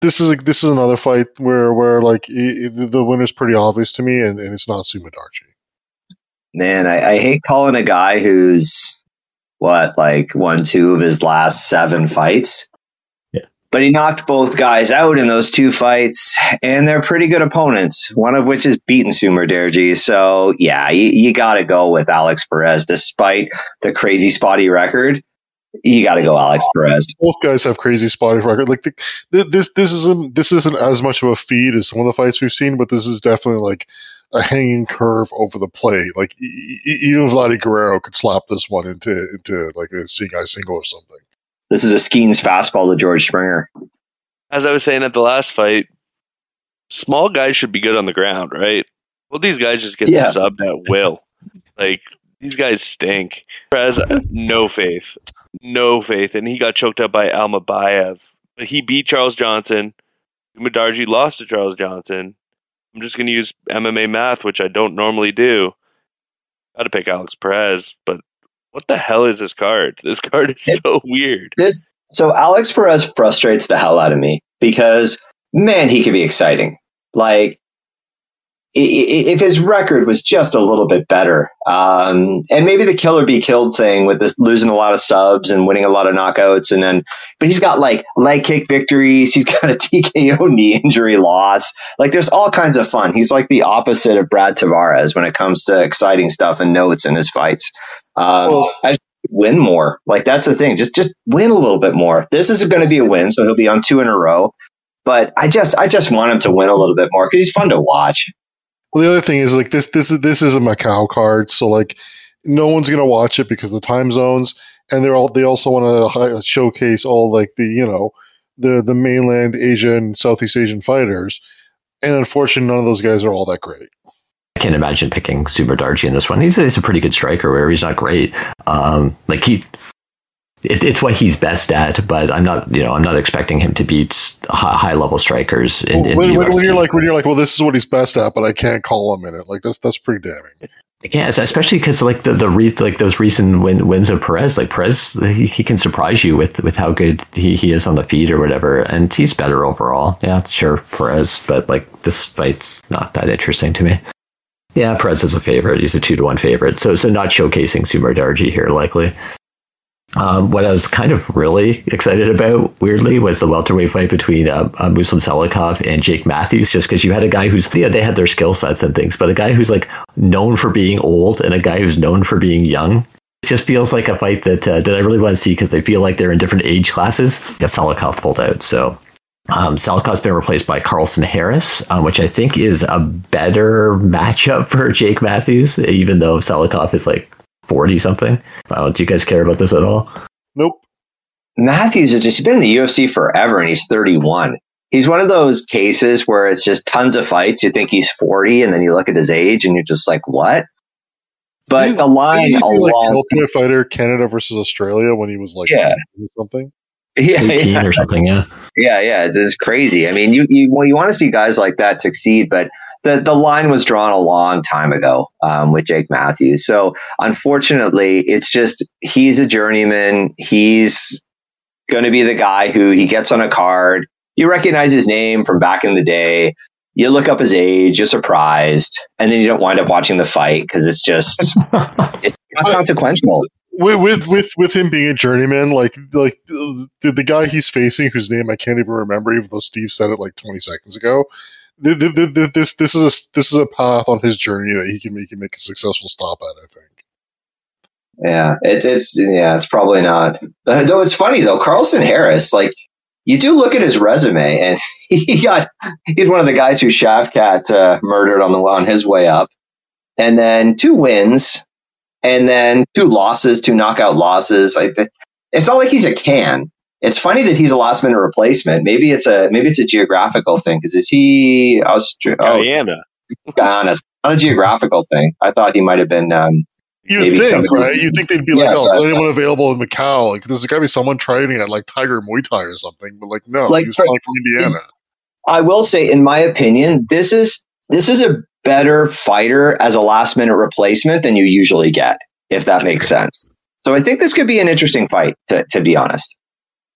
this is another fight where like the winner's pretty obvious to me, and it's not Sumidarchi. Man, I hate calling a guy who's won 2 of his last 7 fights. Yeah. But he knocked both guys out in those 2 fights, and they're pretty good opponents, one of which is beaten Sumidarchi. So, yeah, you got to go with Alex Perez. Despite the crazy spotty record, you got to go Alex Perez. Both guys have crazy spotty record. Like this isn't as much of a feat as some of the fights we've seen, but this is definitely like a hanging curve over the plate. Like even Vladdy Guerrero could slap this one into like a seeing eye single or something. This is a Skeens fastball to George Springer. As I was saying at the last fight, small guys should be good on the ground, right? Well, these guys just get subbed at will. Like, these guys stink. Perez, no faith, and he got choked up by Almabayev. But he beat Charles Johnson. Sumidarchi lost to Charles Johnson. I'm just going to use MMA math, which I don't normally do. Got to pick Alex Perez, but what the hell is this card? This card is so weird. So Alex Perez frustrates the hell out of me because, man, he could be exciting. Like, if his record was just a little bit better, and maybe the killer be killed thing with this losing a lot of subs and winning a lot of knockouts, but he's got like leg kick victories, he's got a TKO knee injury loss. Like, there's all kinds of fun. He's like the opposite of Brad Tavares when it comes to exciting stuff and notes in his fights. I just win more. Like, that's the thing. Just win a little bit more. This is going to be a win, so he'll be on 2 in a row. But I just want him to win a little bit more because he's fun to watch. Well, the other thing is, like, this is a Macau card, so like no one's gonna watch it because of the time zones, and they also want to showcase all like the mainland Asia and Southeast Asian fighters, and unfortunately, none of those guys are all that great. I can't imagine picking Sumidarchi in this one. He's a pretty good striker, where he's not great. It's what he's best at, but I'm not expecting him to beat high level strikers. When you're like, well, this is what he's best at, but I can't call him in it. Like, that's pretty damning. I can't, especially because like those recent wins of Perez. Like, Perez, he can surprise you with how good he is on the feet or whatever, and he's better overall. Yeah, sure, Perez, but like, this fight's not that interesting to me. Yeah, Perez is a favorite. He's a 2-1 favorite. So not showcasing Sumidarchi here, likely. What I was kind of really excited about, weirdly, was the welterweight fight between Muslim Salikhov and Jake Matthews, just because you had a guy who's, they had their skill sets and things, but a guy who's like known for being old and a guy who's known for being young. It just feels like a fight that I really want to see because they feel like they're in different age classes. Got Salikhov pulled out, so Salikhov's been replaced by Carlson Harris, which I think is a better matchup for Jake Matthews, even though Salikhov is like 40 something. Do you guys care about this at all? Nope. Matthews he's been in the UFC forever, and he's 31. He's one of those cases where it's just tons of fights. You think he's 40, and then you look at his age, and you're just like, what? But the line along, Ultimate Fighter Canada versus Australia when he was like something. Yeah, 18 or something. Yeah. It's crazy. I mean, you want to see guys like that succeed, but the line was drawn a long time ago with Jake Matthews. So unfortunately, it's just, he's a journeyman. He's going to be the guy who he gets on a card. You recognize his name from back in the day. You look up his age, you're surprised, and then you don't wind up watching the fight because it's just it's consequential. With him being a journeyman, like the guy he's facing, whose name I can't even remember, even though Steve said it like 20 seconds ago. This is a path on his journey that he can make a successful stop at, I think. Yeah, it's probably not. Though it's funny though, Carlson Harris, like, you do look at his resume, and he's one of the guys who Shavkat murdered on his way up, and then 2 wins, and then 2 losses, 2 knockout losses. It's not like he's a can. It's funny that he's a last minute replacement. Maybe it's a geographical thing, because is he Guyana? Guyana, not a geographical thing. I thought he might have been. You'd think, right? You'd think they'd be like, is there anyone available in Macau? Like, there's got to be someone training at like Tiger Muay Thai or something. But like, no, he's flying from Indiana. I will say, in my opinion, this is a better fighter as a last minute replacement than you usually get, if that makes sense. So I think this could be an interesting fight, to be honest.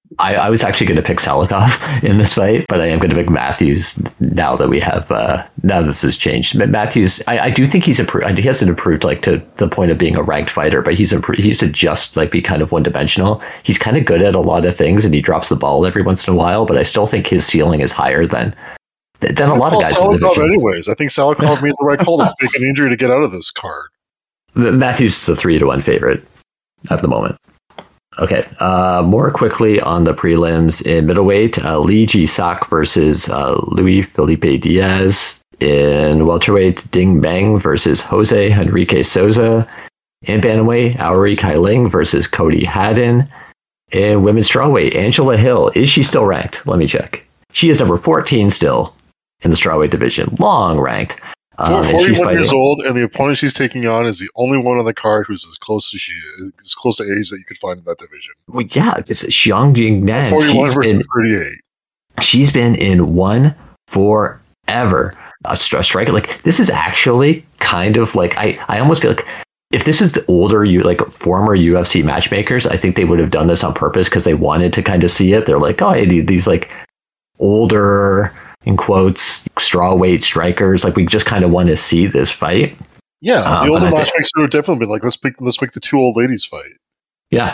I was actually going to pick Salikov in this fight, but I am going to pick Matthews now that we have now this has changed. Matthews, I do think he's improved. He hasn't improved like to the point of being a ranked fighter, but he's improved. He's to just like be kind of one dimensional. He's kind of good at a lot of things, and he drops the ball every once in a while. But I still think his ceiling is higher than a lot of guys. Salikov, anyways, I think Salikov made the right call to fake an injury to get out of this card. Matthews is a 3-1 favorite at the moment. Okay, more quickly on the prelims in middleweight, Lee Ji-sak versus Luis Felipe Diaz. In welterweight, Ding Meng versus Jose Enrique Souza. In bantamweight, Aori Kailing versus Cody Haddon. In women's strawweight, Angela Hill. Is she still ranked? Let me check. She is number 14 still in the strawweight division. Long ranked. 41 years old, and the opponent she's taking on is the only one on the card who's as close to age that you could find in that division. Well, yeah, it's Xiang Jingnan. 41 versus 38. She's been in one forever. A striker, like this is actually kind of like I almost feel like if this is the older former UFC matchmakers, I think they would have done this on purpose because they wanted to kind of see it. They're like, oh, hey, these like older, in quotes, strawweight strikers, like we just kind of want to see this fight. Yeah, the older matchmakers would definitely been like, let's make the two old ladies fight. Yeah.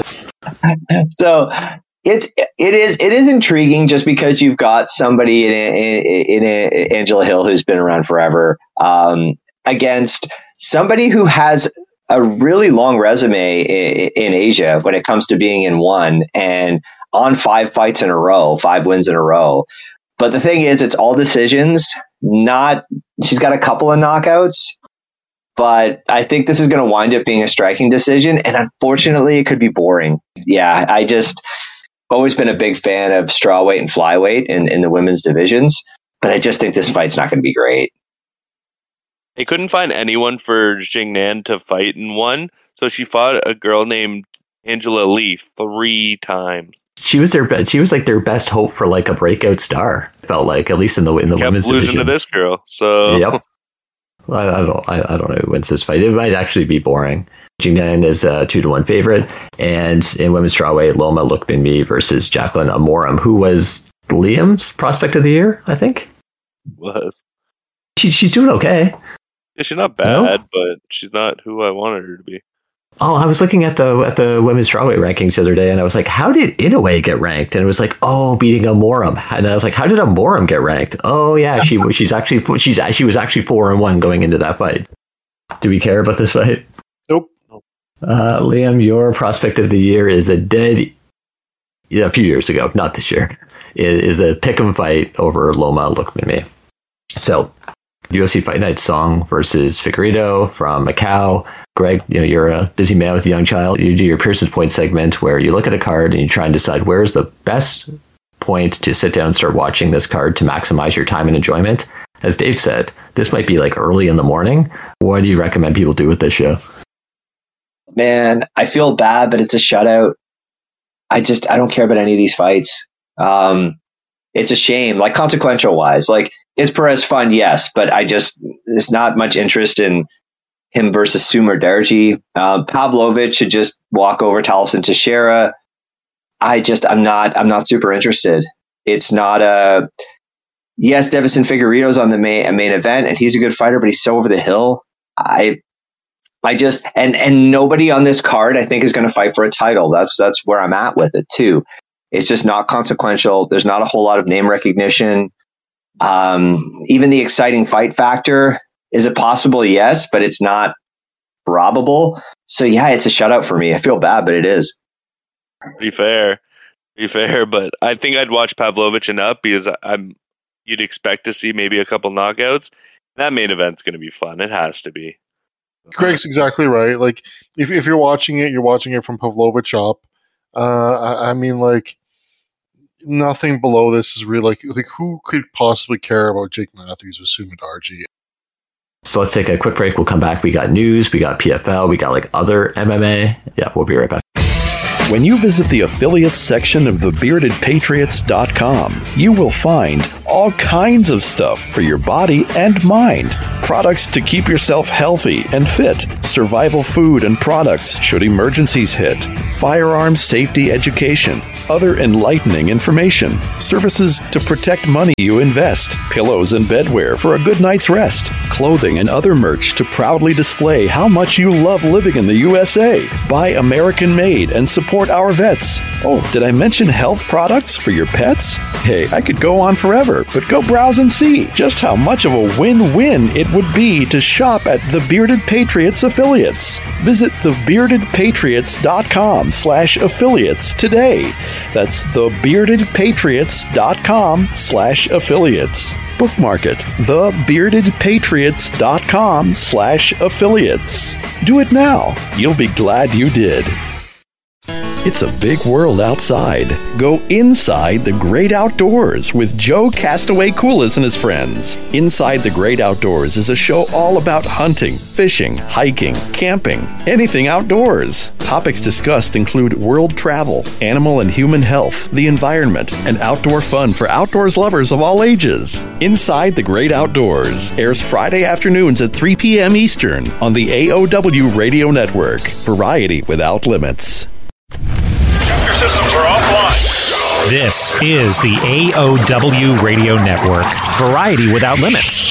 So it is intriguing just because you've got somebody in Angela Hill who's been around forever against somebody who has a really long resume in Asia when it comes to being in one and on 5 fights in a row, 5 wins in a row. But the thing is, it's all decisions. She's got a couple of knockouts, but I think this is going to wind up being a striking decision. And unfortunately, it could be boring. Yeah, I just always been a big fan of strawweight and flyweight in the women's divisions, but I just think this fight's not going to be great. They couldn't find anyone for Jingnan to fight in one, so she fought a girl named Angela Lee 3 times. She was like their best hope for like a breakout star. Felt like, at least in the women's division. Kept losing to this girl. So yep. I don't know who wins this fight. It might actually be boring. Jingnan is a 2-1 favorite, and in women's strawweight, Loma Lukmanmi versus Jacqueline Amorim, who was Liam's prospect of the year, I think. Was she's doing okay? Yeah, she's not bad, but she's not who I wanted her to be. Oh, I was looking at the women's strawweight rankings the other day, and I was like, how did Inoue get ranked? And it was like, oh, beating Amorim. And I was like, how did Amorim get ranked? Oh, yeah, she was actually 4-1 going into that fight. Do we care about this fight? Nope. Liam, your prospect of the year is a few years ago, not this year. It is a pick'em fight over Loma Lukmanmi. So, UFC Fight Night Song versus Figueiredo from Macau. Greg, you're a busy man with a young child. You do your Pearson's Point segment where you look at a card and you try and decide where's the best point to sit down and start watching this card to maximize your time and enjoyment. As Dave said, this might be like early in the morning. What do you recommend people do with this show? Man, I feel bad, but it's a shutout. I don't care about any of these fights. It's a shame, like consequential wise. Like, is Perez fun? Yes, but there's not much interest in him versus Sumer Derji. Pavlovich should just walk over Taliesin Teixeira. I'm not super interested. It's not yes, Davison Figueiredo's on the main event and he's a good fighter, but he's so over the hill. And nobody on this card I think is going to fight for a title. That's where I'm at with it too. It's just not consequential. There's not a whole lot of name recognition. Even the exciting fight factor, is it possible? Yes, but it's not probable. So yeah, it's a shutout for me. I feel bad, but it is. Be fair, but I think I'd watch Pavlovich and up because you'd expect to see maybe a couple knockouts. That main event's going to be fun. It has to be. Greg's exactly right. Like if you're watching it from Pavlovich up. I mean, like nothing below this is really like who could possibly care about Jake Matthews or Sumer Derji? So let's take a quick break. We'll come back. We got news, we got PFL, we got like other MMA. Yeah, we'll be right back. When you visit the affiliates section of thebeardedpatriots.com, you will find all kinds of stuff for your body and mind. Products to keep yourself healthy and fit, survival food and products should emergencies hit, firearms safety education, other enlightening information, services to protect money you invest, pillows and bedwear for a good night's rest, clothing and other merch to proudly display how much you love living in the USA. Buy American made and support our vets. Oh, did I mention health products for your pets? Hey, I could go on forever, but go browse and see just how much of a win-win it would be to shop at the Bearded Patriots affiliates. Visit thebeardedpatriots.com/affiliates today. That's thebeardedpatriots.com/affiliates. Bookmark it, thebeardedpatriots.com/affiliates. Do it now. You'll be glad you did. It's a big world outside. Go inside the great outdoors with Joe Castaway Coolis and his friends. Inside the Great Outdoors is a show all about hunting, fishing, hiking, camping, anything outdoors. Topics discussed include world travel, animal and human health, the environment, and outdoor fun for outdoors lovers of all ages. Inside the Great Outdoors airs Friday afternoons at 3 p.m. Eastern on the AOW Radio Network. Variety without limits. Your systems are offline. This is the AOW Radio Network. Variety without limits.